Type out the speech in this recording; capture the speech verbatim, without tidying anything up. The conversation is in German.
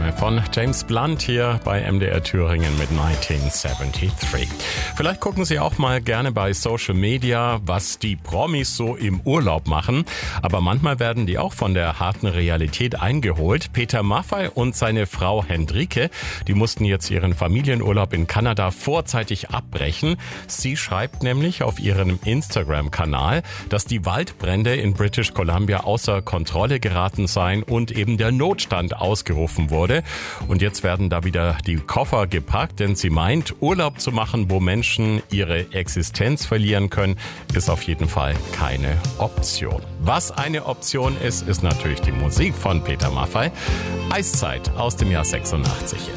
Aufnahme von James Blunt hier bei M D R Thüringen mit neunzehnhundertdreiundsiebzig. Vielleicht gucken Sie auch mal gerne bei Social Media, was die Promis so im Urlaub machen. Aber manchmal werden die auch von der harten Realität eingeholt. Peter Maffay und seine Frau Hendrike, die mussten jetzt ihren Familienurlaub in Kanada vorzeitig abbrechen. Sie schreibt nämlich auf ihrem Instagram-Kanal, dass die Waldbrände in British Columbia außer Kontrolle geraten seien und eben der Notstand ausgerufen wurde. Und jetzt werden da wieder die Koffer gepackt, denn sie meint, Urlaub zu machen, wo Menschen ihre Existenz verlieren können, ist auf jeden Fall keine Option. Was eine Option ist, ist natürlich die Musik von Peter Maffay. Eiszeit aus dem Jahr sechsundachtzig.